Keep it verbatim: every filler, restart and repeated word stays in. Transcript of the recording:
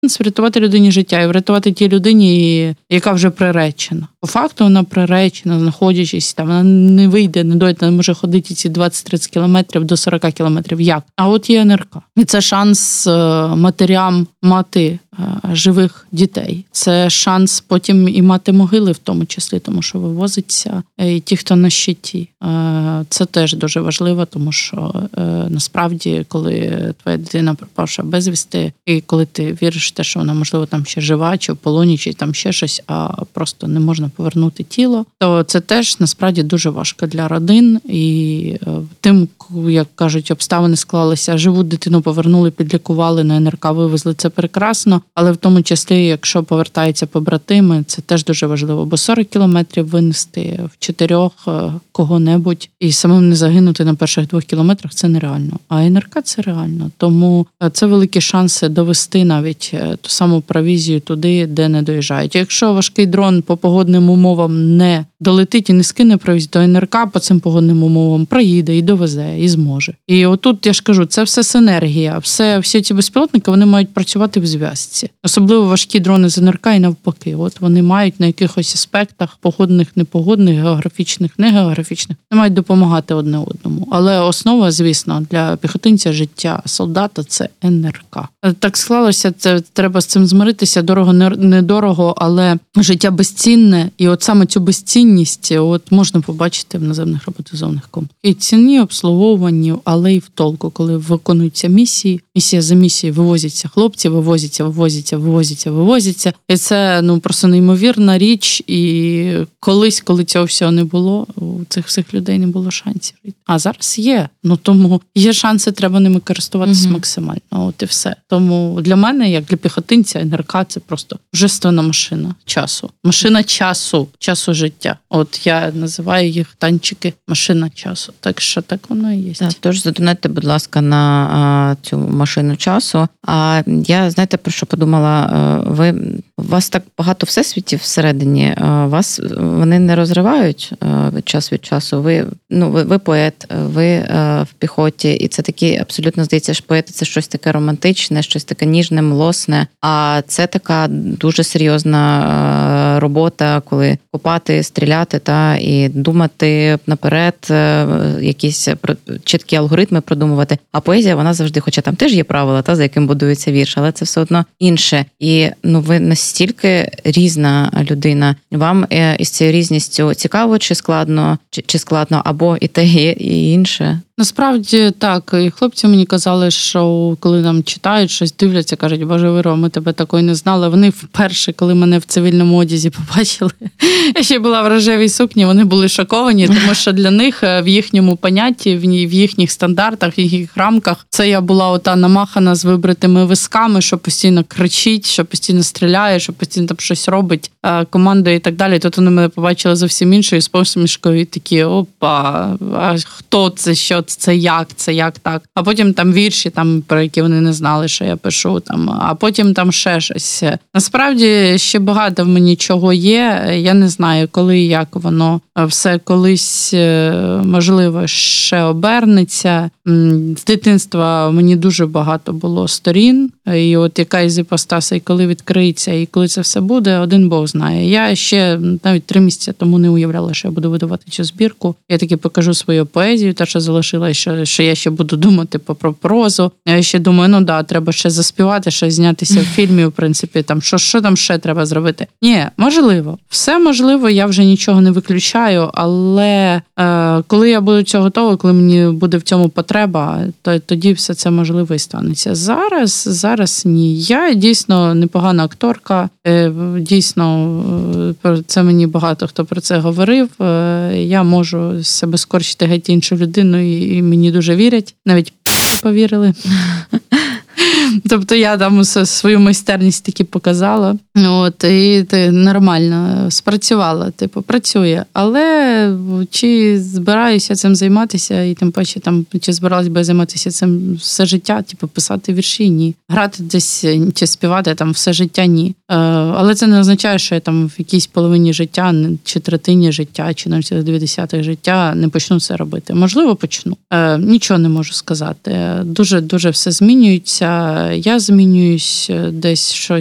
врятувати людині життя і врятувати тій людині, яка вже приречена. По факту вона приречена, знаходячись там, вона не вийде, не дойде, не може ходити ці двадцять-тридцять кілометрів до сорок кілометрів. Як? А от є ен ер ка. І це шанс матерям мати живих дітей. Це шанс потім і мати могили в тому числі, тому що вивозиться і ті, хто на щиті. Це теж дуже важливо, тому що насправді, коли твоя дитина пропавша безвісти, і коли ти віриш в те, що вона, можливо, там ще жива, чи в полоні, чи там ще щось, а просто не можна повернути тіло, то це теж насправді дуже важко для родин. І тим, як кажуть, обставини склалися, живу дитину повернули, підлікували, на ен ер ка вивезли, це прекрасно. Але в тому числі, якщо повертаються побратими, це теж дуже важливо, бо сорок кілометрів винести в чотирьох кого-небудь і самим не загинути на перших двох кілометрах – це нереально. А ен ер ка – це реально. Тому це великі шанси довести навіть ту саму провізію туди, де не доїжджають. Якщо важкий дрон по погодним умовам не долетить і не скине провізію, то ен ер ка по цим погодним умовам проїде і довезе, і зможе. І отут, я ж кажу, це все синергія. Все, всі ці безпілотники, вони мають працювати в зв'язці. Особливо важкі дрони з ен ер ка і навпаки. От вони мають на якихось аспектах погодних, непогодних, географічних, негеографічних, не мають допомагати одне одному. Але основа, звісно, для піхотинця життя солдата – це ен ер ка. Так склалося, це треба з цим змиритися, дорого, недорого, але життя безцінне. І от саме цю безцінність от можна побачити в наземних роботизованих комплексах. І ціні, обслуговуванні, але й в толку, коли виконуються місії, місія за місією, вивозяться хлопці, вивозяться, вивозяться, вивозяться, вивозяться. І це, ну, просто неймовірна річ. І колись, коли цього всього не було, у цих всіх людей не було шансів. А зараз є. Ну, тому є шанси, треба ними користуватися угу. максимально. От і все. Тому для мене, як для піхотинця, ен ер ка – це просто божественна машина часу. Машина часу, часу життя. От я називаю їх танчики машина часу. Так що так воно і є. Так, тож задонатьте, будь ласка, на а, цю машину часу. А я, знаєте, про що подумала? Ви, у вас так багато всесвітів всередині, вас вони не розривають час від часу. Ви, ну, ви, ви поет, ви в піхоті, і це такі, абсолютно, здається, що поети – це щось таке романтичне, щось таке ніжне, млосне, а це така дуже серйозна робота, коли копати, стріляти та і думати наперед, якісь чіткі алгоритми продумувати. А поезія, вона завжди, хоча там теж є правила, та, за яким будується вірш, але це все одно інше. І ну, ви настільки різна людина. Вам із цією різністю цікаво чи складно, чи, чи складно, або і те, і інше? Насправді так. І хлопці мені казали, що коли нам читають, щось дивляться, кажуть, Боже, Віро, ми тебе такої не знали. Вони вперше, коли мене в цивільному одязі побачили, я ще була в рожевій сукні, вони були шоковані, тому що для них в їхньому понятті, в їхніх стандартах, в їхніх рамках, це я була ота намахана з вибритими висками, що постійно кричить, що постійно стріляє, що постійно там щось робить, командує і так далі. Тут вони мене побачили зовсім іншою, з посмішкою, і такі, опа, а хто це, що це, як, це, як так. А потім там вірші, там, про які вони не знали, що я пишу, там, а потім там ще щось. Насправді, ще багато в мені чого є. Я не знаю, коли і як воно все колись, можливо, ще обернеться. З дитинства мені дуже багато було сторін. І от якась іпостаса, і коли відкриється, і коли це все буде, один Бог знає. Я ще навіть три місяці тому не уявляла, що я буду видавати цю збірку. Я таки покажу свою поезію, те, що залишила, що, що я ще буду думати про прозу. Я ще думаю, ну да, треба ще заспівати, ще знятися в фільмі, в принципі, там, що, що там ще треба зробити. Ні, можливо. Все можливо, я вже нічого не виключаю, але е, коли я буду цього готова, коли мені буде в цьому потреба, то тоді все це можливо і станеться. Зараз, зараз ні. Я дійсно непогана акторка, е, дійсно, е, це мені багато хто про це говорив. Е, я можу себе скорчити геть іншу людину, і, і мені дуже вірять. Навіть повірили. Тобто я там свою майстерність таки показала. От, і ти нормально спрацювала, типу, працює. Але чи збираюся цим займатися, і тим паче, там, чи збиралась би займатися цим все життя, типу, писати вірші, ні. Грати десь чи співати там все життя, ні. Е, але це не означає, що я там в якійсь половині життя, чи третині життя, чи навіть дві десятих життя не почну це робити. Можливо, почну. Е, нічого не можу сказати. Дуже-дуже все змінюється. Я змінююсь, десь щось